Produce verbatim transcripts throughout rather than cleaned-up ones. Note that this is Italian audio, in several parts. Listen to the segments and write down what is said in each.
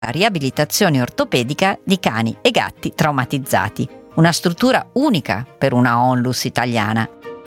riabilitazione ortopedica di cani e gatti traumatizzati, una struttura unica per una onlus italiana.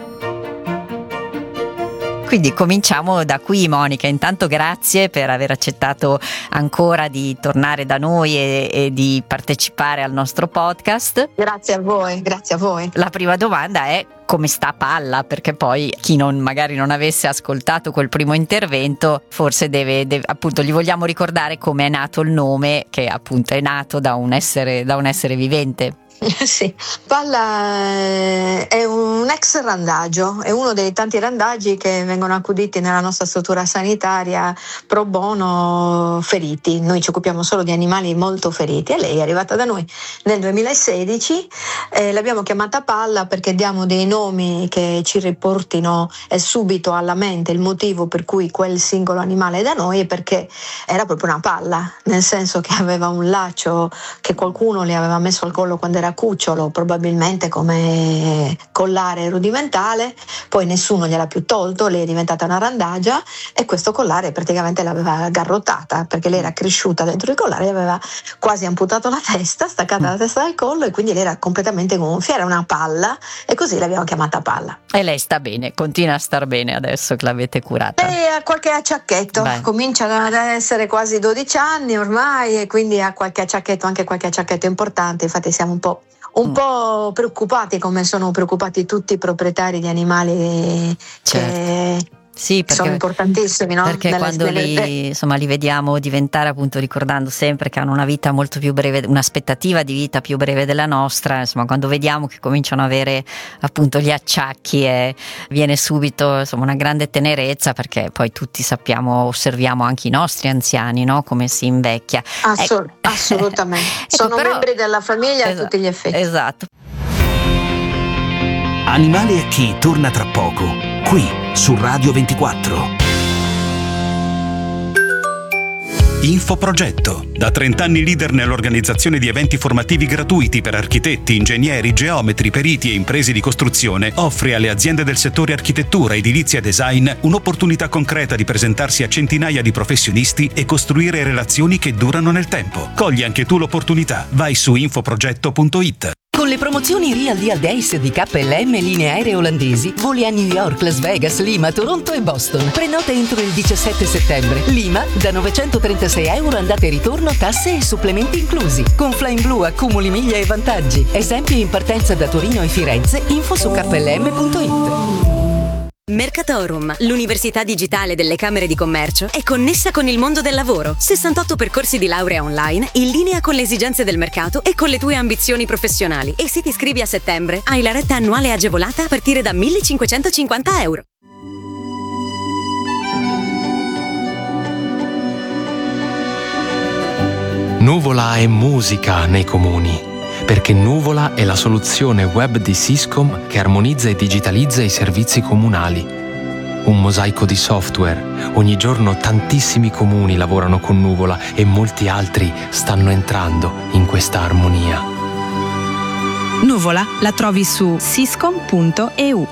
Quindi cominciamo da qui, Monica. Intanto grazie per aver accettato ancora di tornare da noi e, e di partecipare al nostro podcast. Grazie a voi, grazie a voi. La prima domanda è: come sta Palla? Perché poi chi non magari non avesse ascoltato quel primo intervento forse deve, deve appunto gli vogliamo ricordare come è nato il nome, che appunto è nato da un essere, da un essere vivente. Sì, Palla è un ex randagio, è uno dei tanti randagi che vengono accuditi nella nostra struttura sanitaria pro bono feriti. Noi ci occupiamo solo di animali molto feriti e lei è arrivata da noi nel duemilasedici, eh, l'abbiamo chiamata Palla perché diamo dei nomi che ci riportino eh, subito alla mente il motivo per cui quel singolo animale è da noi, e perché era proprio una palla, nel senso che aveva un laccio che qualcuno le aveva messo al collo quando era cucciolo, probabilmente come collare rudimentale, poi nessuno gliel'ha più tolto, lei è diventata una randagia e questo collare praticamente l'aveva garrottata, perché lei era cresciuta dentro il collare, aveva quasi amputato la testa, staccata la testa dal collo, e quindi lei era completamente gonfia, era una palla, e così l'abbiamo chiamata Palla. E lei sta bene, continua a star bene adesso che l'avete curata? Lei ha qualche acciacchetto, Beh. comincia ad essere quasi dodici anni ormai, e quindi ha qualche acciacchetto, anche qualche acciacchetto importante. Infatti siamo un po' un po' preoccupati, come sono preoccupati tutti i proprietari di animali, certo. che sì, perché, sono importantissimi, no? Perché Nelle, quando nelle... li, insomma, li vediamo diventare, appunto, ricordando sempre che hanno una vita molto più breve, un'aspettativa di vita più breve della nostra, insomma, quando vediamo che cominciano ad avere appunto gli acciacchi, e viene subito, insomma, una grande tenerezza, perché poi tutti sappiamo, osserviamo anche i nostri anziani, no? Come si invecchia. Assol- ecco. Assolutamente. Ecco, sono però, membri della famiglia esatto, a tutti gli effetti. Esatto. Animali e chi torna tra poco, qui su Radio ventiquattro. Infoprogetto, da trenta anni leader nell'organizzazione di eventi formativi gratuiti per architetti, ingegneri, geometri, periti e imprese di costruzione, offre alle aziende del settore architettura, edilizia e design un'opportunità concreta di presentarsi a centinaia di professionisti e costruire relazioni che durano nel tempo. Cogli anche tu l'opportunità. Vai su infoprogetto punto it. Con le promozioni Real Deal Days di K L M Linee Aeree Olandesi, voli a New York, Las Vegas, Lima, Toronto e Boston. Prenota entro il diciassette settembre. Lima da novecentotrentasei euro andata e ritorno, tasse e supplementi inclusi. Con Flying Blue accumuli miglia e vantaggi. Esempio in partenza da Torino e Firenze. Info su K L M punto it. Mercatorum, l'università digitale delle Camere di Commercio, è connessa con il mondo del lavoro. sessantotto percorsi di laurea online in linea con le esigenze del mercato e con le tue ambizioni professionali. E se ti iscrivi a settembre, hai la retta annuale agevolata a partire da millecinquecentocinquanta euro. Nuvola è musica nei comuni, perché Nuvola è la soluzione web di Syscom che armonizza e digitalizza i servizi comunali. Un mosaico di software. Ogni giorno tantissimi comuni lavorano con Nuvola e molti altri stanno entrando in questa armonia. Nuvola la trovi su syscom punto e u.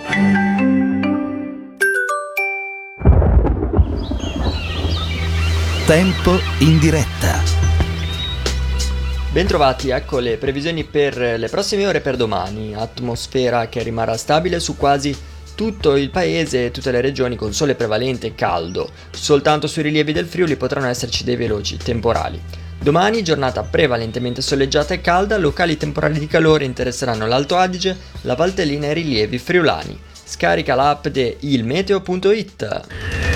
Tempo in diretta. Bentrovati, ecco le previsioni per le prossime ore per domani. Atmosfera che rimarrà stabile su quasi tutto il paese e tutte le regioni, con sole prevalente e caldo. Soltanto sui rilievi del Friuli potranno esserci dei veloci temporali. Domani giornata prevalentemente soleggiata e calda, locali temporali di calore interesseranno l'Alto Adige, la Valtellina e i rilievi friulani. Scarica l'app di ilmeteo punto it.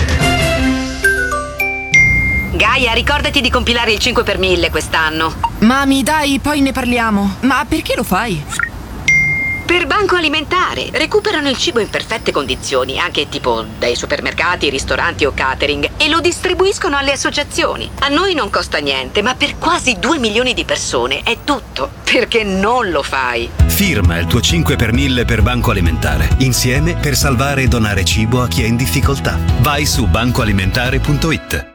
Gaia, ricordati di compilare il cinque per mille quest'anno. Mami, dai, poi ne parliamo. Ma perché lo fai? Per Banco Alimentare. Recuperano il cibo in perfette condizioni, anche tipo dai supermercati, ristoranti o catering, e lo distribuiscono alle associazioni. A noi non costa niente, ma per quasi due milioni di persone è tutto. Perché non lo fai? Firma il tuo cinque per mille per Banco Alimentare. Insieme per salvare e donare cibo a chi è in difficoltà. Vai su banco alimentare punto it.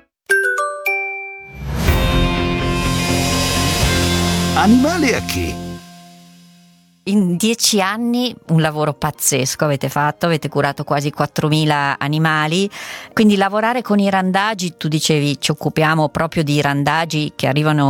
Animale a chi? In dieci anni un lavoro pazzesco avete fatto, avete curato quasi quattromila animali, quindi lavorare con i randagi, tu dicevi ci occupiamo proprio di randagi che arrivano